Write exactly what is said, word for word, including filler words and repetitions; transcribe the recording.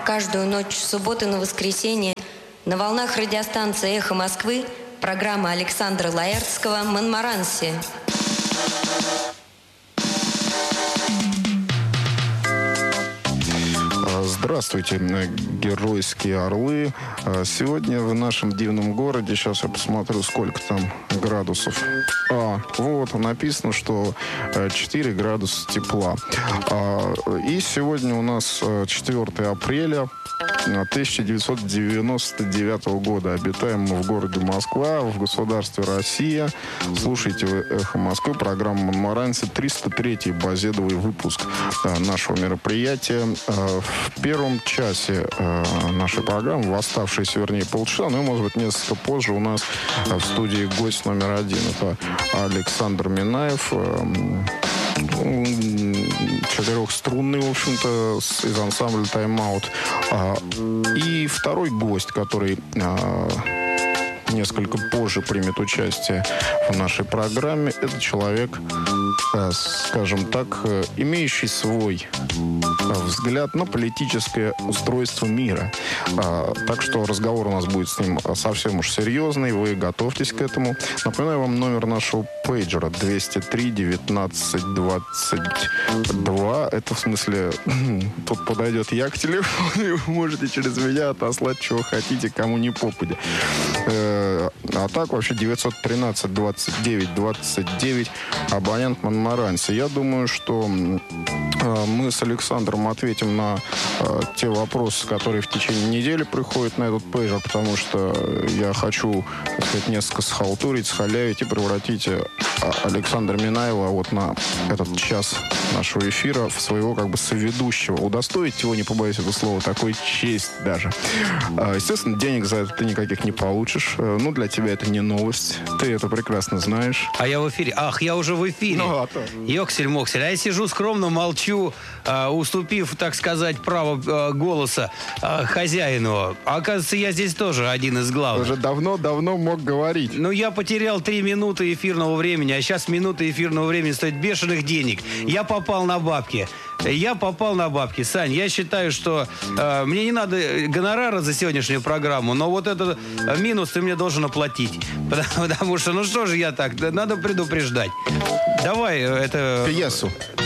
каждую ночь с субботы на воскресенье на волнах радиостанции «Эхо Москвы» программа Александра Лаэртского «Монмаранси». Здравствуйте, геройские орлы. Сегодня в нашем дивном городе, сейчас я посмотрю, сколько там градусов. А, вот, написано, что четыре градуса тепла. И сегодня у нас четвёртое апреля тысяча девятьсот девяносто девятого года. Обитаем мы в городе Москва, в государстве Россия. Слушайте вы «Эхо Москвы», программа «Монмаранси», триста третий базедовый выпуск нашего мероприятия. В первом часе нашей программы, в оставшиеся, вернее, полчаса, ну и, может быть, несколько позже, у нас в студии гость номер один. Это Александр Минаев, четырехструнный, в общем-то, из ансамбля «Тайм-аут». И второй гость, который несколько позже примет участие в нашей программе, это человек, скажем так, имеющий свой взгляд на политическое устройство мира. Так что разговор у нас будет с ним совсем уж серьезный. Вы готовьтесь к этому. Напоминаю вам номер нашего пейджера двести три девятнадцать двадцать два. Это в смысле, тут подойдет я к телефону, и вы можете через меня отослать, чего хотите, кому не попадя. А так вообще девятьсот тринадцать двадцать девять двадцать девять, абонент Монмаранси. Я думаю, что мы с Александром ответим на э, те вопросы, которые в течение недели приходят на этот пейджер, потому что я хочу, так сказать, несколько схалтурить, схалявить и превратить Александра Минаева вот на этот час нашего эфира в своего как бы соведущего. Удостоить его, не побоюсь этого слова, такой честь даже. Э, естественно, денег за это ты никаких не получишь. Э, ну, для тебя это не новость. Ты это прекрасно знаешь. А я в эфире. Ах, я уже в эфире. Ну, а Ёксель-моксель. А я сижу скромно, молчу, э, уступив, так сказать, право э, голоса э, хозяину. А оказывается, я здесь тоже один из главных. Уже давно-давно мог говорить. Ну, я потерял три минуты эфирного времени, а сейчас минута эфирного времени стоит бешеных денег. Я попал на бабки. Я попал на бабки. Сань, я считаю, что э, мне не надо гонорара за сегодняшнюю программу, но вот этот минус ты мне должен оплатить. Потому, потому что, ну что же я так, надо предупреждать. Давай это... Пьесу.